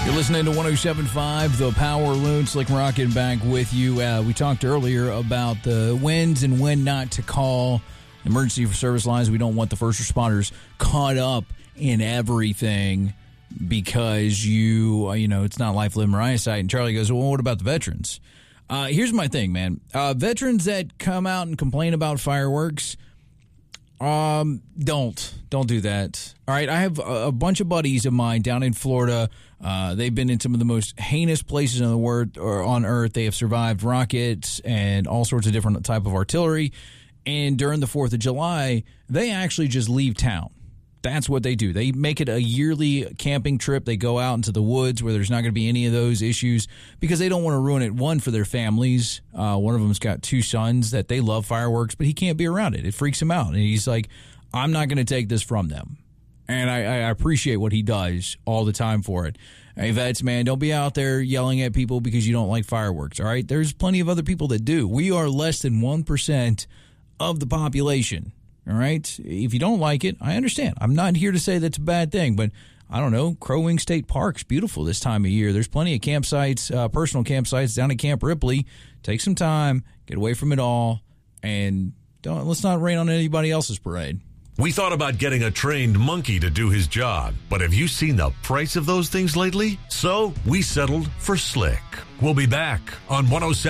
You're listening to 107.5, The Power Loon. Slick Rocket back with you. We talked earlier about the when's and when not to call emergency service lines. We don't want the first responders caught up in everything because it's not life, limb, or eyesight. And Charlie goes, well, what about the veterans? Here's my thing, man. Veterans that come out and complain about fireworks, don't do that. All right, I have a bunch of buddies of mine down in Florida. They've been in some of the most heinous places on Earth. They have survived rockets and all sorts of different type of artillery. And during the 4th of July, they actually just leave town. That's what they do. They make it a yearly camping trip. They go out into the woods where there's not going to be any of those issues because they don't want to ruin it, one, for their families. One of them's got 2 sons that they love fireworks, but he can't be around it. It freaks him out. And he's like, I'm not going to take this from them. And I appreciate what he does all the time for it. Hey, vets, man, don't be out there yelling at people because you don't like fireworks, all right? There's plenty of other people that do. We are less than 1% of the population, all right? If you don't like it, I understand. I'm not here to say that's a bad thing, but I don't know, Crow Wing State Park's beautiful this time of year. There's plenty of campsites, personal campsites down at Camp Ripley. Take some time, get away from it all, and let's not rain on anybody else's parade. We thought about getting a trained monkey to do his job, but have you seen the price of those things lately? So we settled for Slick. We'll be back on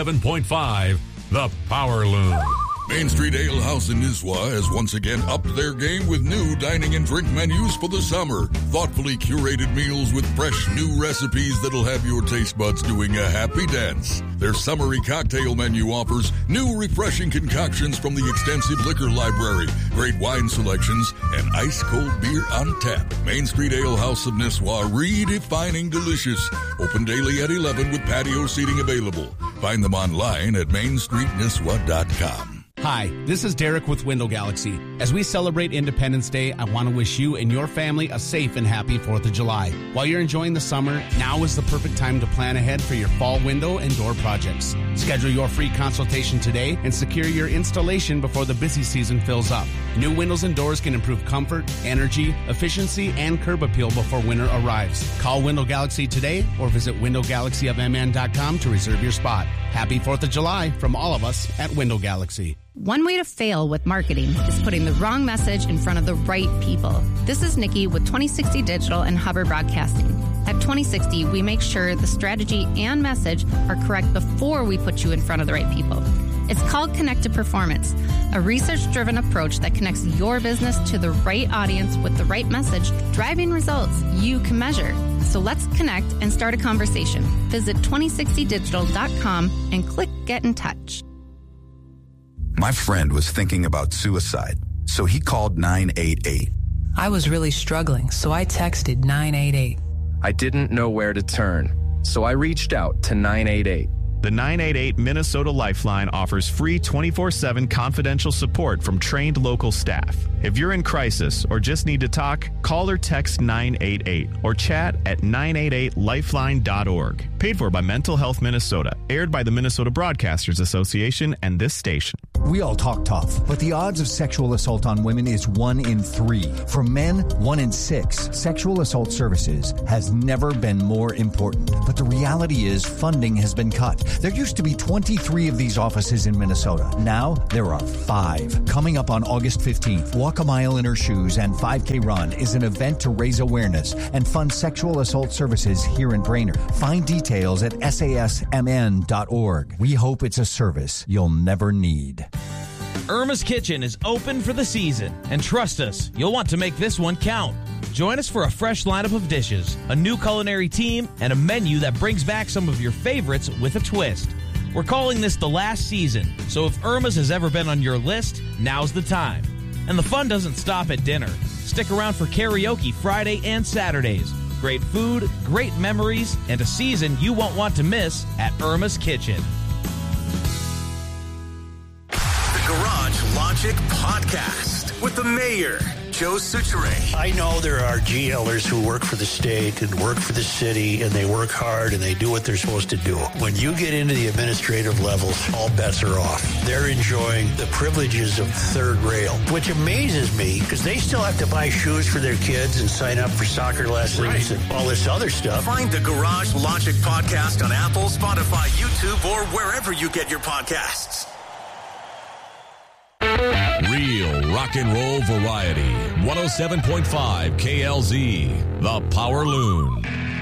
107.5, The Power Loon. Main Street Ale House in Nisswa has once again upped their game with new dining and drink menus for the summer. Thoughtfully curated meals with fresh new recipes that'll have your taste buds doing a happy dance. Their summery cocktail menu offers new refreshing concoctions from the extensive liquor library, great wine selections, and ice-cold beer on tap. Main Street Ale House of Nisswa, redefining delicious. Open daily at 11 with patio seating available. Find them online at mainstreetnisswa.com. Hi, this is Derek with Window Galaxy. As we celebrate Independence Day, I want to wish you and your family a safe and happy 4th of July. While you're enjoying the summer, now is the perfect time to plan ahead for your fall window and door projects. Schedule your free consultation today and secure your installation before the busy season fills up. New windows and doors can improve comfort, energy, efficiency, and curb appeal before winter arrives. Call Window Galaxy today or visit windowgalaxyofmn.com to reserve your spot. Happy 4th of July from all of us at Window Galaxy. One way to fail with marketing is putting the wrong message in front of the right people. This is Nikki with 2060 Digital and Hubbard Broadcasting. At 2060, we make sure the strategy and message are correct before we put you in front of the right people. It's called Connected Performance, a research-driven approach that connects your business to the right audience with the right message, driving results you can measure. So let's connect and start a conversation. Visit 2060digital.com and click Get in Touch. My friend was thinking about suicide, so he called 988. I was really struggling, so I texted 988. I didn't know where to turn, so I reached out to 988. The 988 Minnesota Lifeline offers free 24/7 confidential support from trained local staff. If you're in crisis or just need to talk, call or text 988 or chat at 988lifeline.org. Paid for by Mental Health Minnesota. Aired by the Minnesota Broadcasters Association and this station. We all talk tough, but the odds of sexual assault on women is 1 in 3. For men, 1 in 6. Sexual assault services has never been more important. But the reality is funding has been cut. There used to be 23 of these offices in Minnesota. Now there are 5. Coming up on August 15th, Walk a Mile in Her Shoes and 5K Run is an event to raise awareness and fund sexual assault services here in Brainerd. Find details at sasmn.org. We hope it's a service you'll never need. Irma's Kitchen is open for the season, and trust us, you'll want to make this one count. Join us for a fresh lineup of dishes, a new culinary team, and a menu that brings back some of your favorites with a twist. We're calling this the last season, so if Irma's has ever been on your list, now's the time. And the fun doesn't stop at dinner. Stick around for karaoke Friday and Saturdays. Great food, great memories, and a season you won't want to miss at Irma's Kitchen. The Garage Logic Podcast with the mayor, Joe Soucheray. I know there are GLers who work for the state and work for the city, and they work hard and they do what they're supposed to do. When you get into the administrative levels, all bets are off. They're enjoying the privileges of third rail, which amazes me because they still have to buy shoes for their kids and sign up for soccer lessons and all this other stuff. Find the Garage Logic podcast on Apple, Spotify, YouTube, or wherever you get your podcasts. Real rock and roll variety. 107.5 KLZ, The Power Loon.